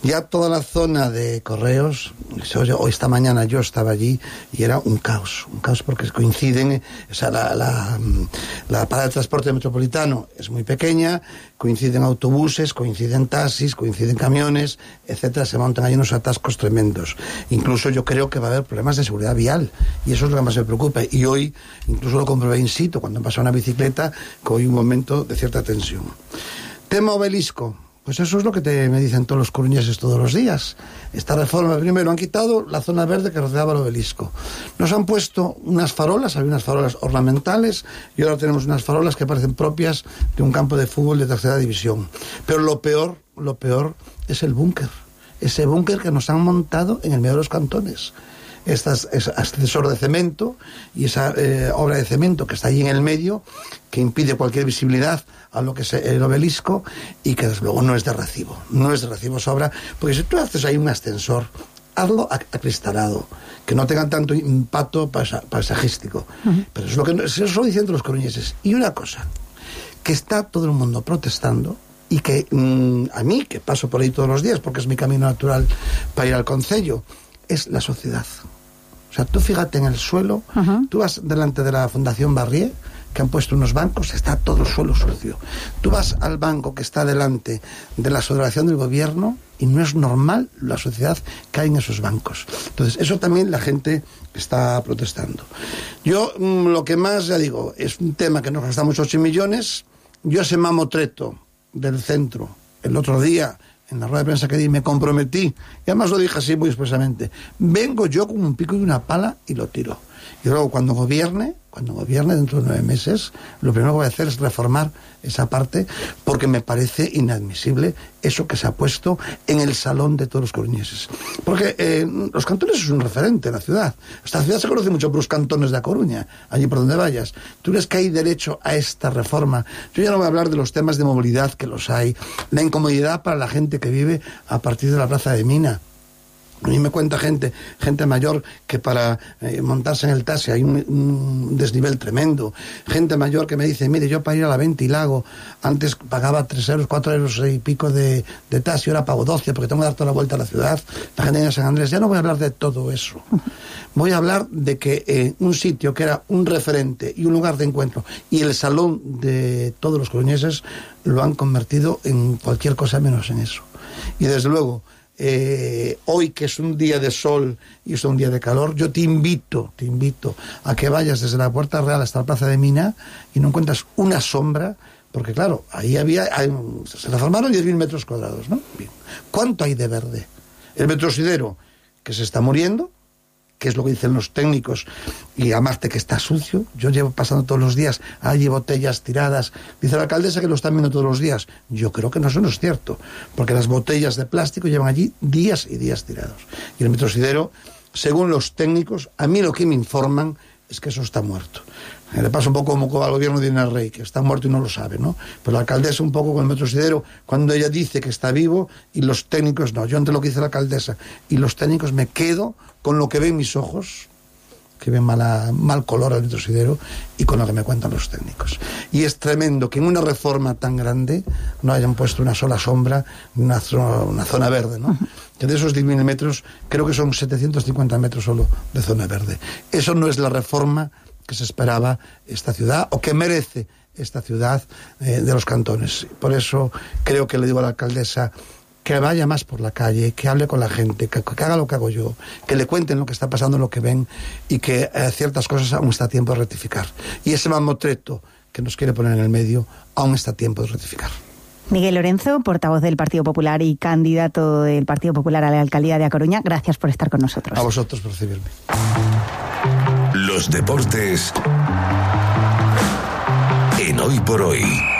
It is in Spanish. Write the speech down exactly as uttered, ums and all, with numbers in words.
Ya toda la zona de Correos, hoy esta mañana yo estaba allí y era un caos, un caos porque coinciden, o sea, la, la, la parada de transporte metropolitano es muy pequeña, coinciden autobuses, coinciden taxis, coinciden camiones, etcétera, se montan ahí unos atascos tremendos. Incluso yo creo que va a haber problemas de seguridad vial, y eso es lo que más me preocupa. Y hoy, incluso lo comprobé in situ, cuando pasó una bicicleta, que hoy un momento de cierta tensión. Tema Obelisco. Pues eso es lo que te, me dicen todos los coruñeses todos los días. Esta reforma, primero han quitado la zona verde que rodeaba el Obelisco. Nos han puesto unas farolas, había unas farolas ornamentales, y ahora tenemos unas farolas que parecen propias de un campo de fútbol de tercera división. Pero lo peor, lo peor es el búnker. Ese búnker que nos han montado en el medio de los cantones. Este ascensor de cemento y esa eh, obra de cemento que está ahí en el medio, que impide cualquier visibilidad a lo que es el Obelisco, y que desde luego no es de recibo, no es de recibo sobra, porque si tú haces ahí un ascensor, hazlo acristalado, que no tenga tanto impacto paisajístico. Uh-huh. Pero es lo que eso lo dicen los coruñeses. Y una cosa, que está todo el mundo protestando, y que mmm, a mí, que paso por ahí todos los días, porque es mi camino natural para ir al concello, es la sociedad. O sea, tú fíjate en el suelo, uh-huh. Tú vas delante de la Fundación Barrié, que han puesto unos bancos, está todo el suelo sucio. Tú vas al banco que está delante de la subdelegación del gobierno y no es normal la sociedad que hay en esos bancos. Entonces, eso también la gente está protestando. Yo, mmm, lo que más, ya digo, es un tema que nos gastamos ocho millones. Yo ese mamotreto del centro, el otro día, en la rueda de prensa que di, me comprometí, y además lo dije así muy expresamente, vengo yo con un pico y una pala y lo tiro. Y luego cuando gobierne, cuando gobierne dentro de nueve meses, lo primero que voy a hacer es reformar esa parte, porque me parece inadmisible eso que se ha puesto en el salón de todos los coruñeses. Porque eh, los cantones es un referente en la ciudad. Esta ciudad se conoce mucho por los cantones de A Coruña, allí por donde vayas. ¿Tú crees que hay derecho a esta reforma? Yo ya no voy a hablar de los temas de movilidad, que los hay, la incomodidad para la gente que vive a partir de la Plaza de Mina. A mí me cuenta gente, gente mayor, que para eh, montarse en el taxi hay un, un desnivel tremendo. Gente mayor que me dice, mire, yo para ir a la Venta y Lago antes pagaba tres euros, cuatro euros y pico de, de taxi, ahora pago doce porque tengo que dar toda la vuelta a la ciudad. La gente de San Andrés, ya no voy a hablar de todo eso. Voy a hablar de que eh, un sitio que era un referente y un lugar de encuentro y el salón de todos los coruñeses lo han convertido en cualquier cosa menos en eso. Y desde luego, Eh, hoy que es un día de sol y es un día de calor, yo te invito, te invito a que vayas desde la Puerta Real hasta la Plaza de Mina y no encuentras una sombra, porque claro, ahí había, hay, se reformaron diez mil metros cuadrados, ¿no? Bien. ¿Cuánto hay de verde? El Metrosidero, que se está muriendo, que es lo que dicen los técnicos, y amarte que está sucio. Yo llevo pasando todos los días, hay botellas tiradas. Dice la alcaldesa que lo están viendo todos los días. Yo creo que no, eso no es cierto, porque las botellas de plástico llevan allí días y días tirados. Y el Metrosidero, según los técnicos, a mí lo que me informan es que eso está muerto. Le pasa un poco como al gobierno de Inés Rey, que está muerto y no lo sabe, ¿no? Pero la alcaldesa un poco con el Metrosidero, cuando ella dice que está vivo y los técnicos no. Yo entre lo que dice la alcaldesa y los técnicos me quedo con lo que ven mis ojos, que ven mala, mal color al Metrosidero, y con lo que me cuentan los técnicos. Y es tremendo que en una reforma tan grande no hayan puesto una sola sombra, una zona, una zona verde, ¿no? Que de esos diez mil metros, creo que son setecientos cincuenta metros solo de zona verde. Eso no es la reforma que se esperaba esta ciudad, o que merece esta ciudad eh, de los cantones. Por eso creo que le digo a la alcaldesa que vaya más por la calle, que hable con la gente, que, que haga lo que hago yo, que le cuenten lo que está pasando, lo que ven, y que eh, ciertas cosas aún está a tiempo de rectificar. Y ese mamotreto que nos quiere poner en el medio, aún está a tiempo de rectificar. Miguel Lorenzo, portavoz del Partido Popular y candidato del Partido Popular a la alcaldía de A Coruña, gracias por estar con nosotros. A vosotros por recibirme. Los deportes en Hoy por Hoy.